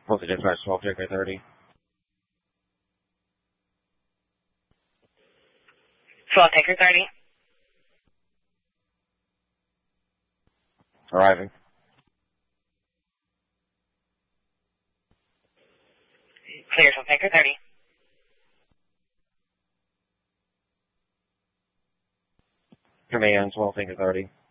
Postal Dispatch 12 January 30. 12 Taker 30. Arriving. Clear 12 Taker 30. Command 12 Taker 30.